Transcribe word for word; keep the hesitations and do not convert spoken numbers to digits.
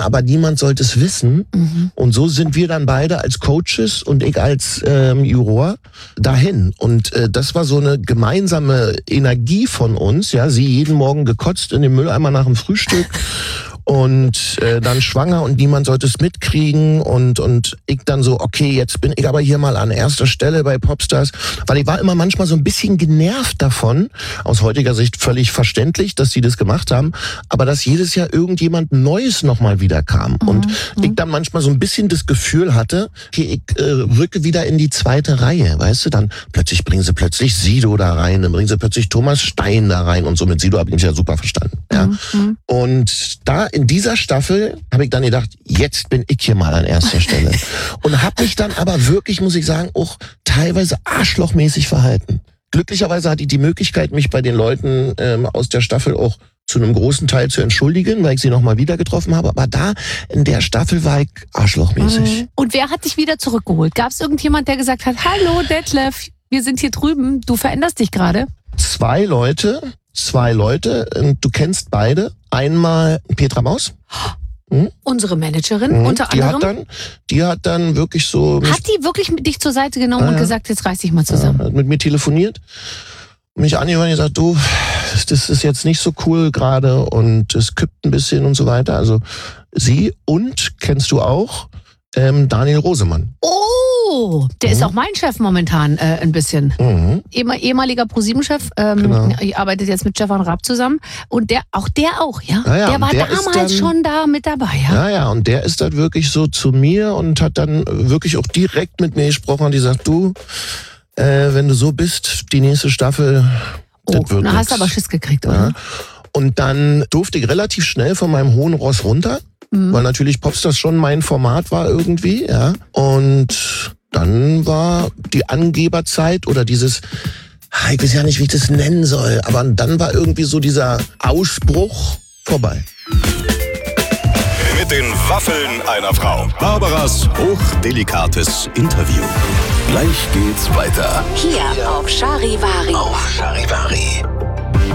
aber niemand sollte es wissen. Mhm. Und so sind wir dann beide als Coaches und ich als ähm, Juror dahin. Und äh, das war so eine gemeinsame Energie von uns. Ja, sie jeden Morgen gekotzt in den Mülleimer nach dem Frühstück. Und äh, dann schwanger und niemand sollte es mitkriegen und und ich dann so, okay, jetzt bin ich aber hier mal an erster Stelle bei Popstars, weil ich war immer manchmal so ein bisschen genervt davon, aus heutiger Sicht völlig verständlich, dass sie das gemacht haben, aber dass jedes Jahr irgendjemand Neues nochmal wieder kam mhm. und mhm. ich dann manchmal so ein bisschen das Gefühl hatte, okay, ich äh, rücke wieder in die zweite Reihe, weißt du, dann plötzlich bringen sie plötzlich Sido da rein, dann bringen sie plötzlich Thomas Stein da rein und so mit Sido habe ich mich ja super verstanden. Ja? Mhm. Und da in dieser Staffel habe ich dann gedacht, jetzt bin ich hier mal an erster Stelle. Und habe mich dann aber wirklich, muss ich sagen, auch teilweise arschlochmäßig verhalten. Glücklicherweise hatte ich die Möglichkeit, mich bei den Leuten ähm, aus der Staffel auch zu einem großen Teil zu entschuldigen, weil ich sie nochmal wieder getroffen habe. Aber da, in der Staffel, war ich arschlochmäßig. Und wer hat dich wieder zurückgeholt? Gab es irgendjemand, der gesagt hat, hallo Detlef, wir sind hier drüben, du veränderst dich gerade? Zwei Leute, zwei Leute, und du kennst beide. Einmal Petra Maus. Hm? Unsere Managerin, hm, unter die anderem. Hat dann, die hat dann wirklich so... Hat die wirklich mit dich zur Seite genommen ah, und gesagt, jetzt reiß dich mal zusammen? Ja, hat mit mir telefoniert, mich angehört und gesagt, du, das ist jetzt nicht so cool gerade und es kippt ein bisschen und so weiter. Also sie und, kennst du auch, ähm, Daniel Rosemann. Oh, der mhm. ist auch mein Chef momentan äh, ein bisschen. Mhm. Ehem- ehemaliger ProSieben-Chef, ähm, genau. arbeitet jetzt mit Stefan Raab zusammen. Und der, auch der auch, ja? ja, ja der war der damals dann, schon da mit dabei, ja? Ja, ja, und der ist dann wirklich so zu mir und hat dann wirklich auch direkt mit mir gesprochen und die sagt, du, äh, wenn du so bist, die nächste Staffel, oh, das wird na nix. Hast du aber Schiss gekriegt, oder? Ja. Und dann durfte ich relativ schnell von meinem hohen Ross runter, mhm. weil natürlich Popstars schon mein Format war irgendwie, ja. Und dann war die Angeberzeit oder dieses, ich weiß ja nicht, wie ich das nennen soll, aber dann war irgendwie so dieser Ausbruch vorbei. Mit den Waffeln einer Frau. Barbaras hochdelikates Interview. Gleich geht's weiter. Hier auf Charivari. Auf Charivari.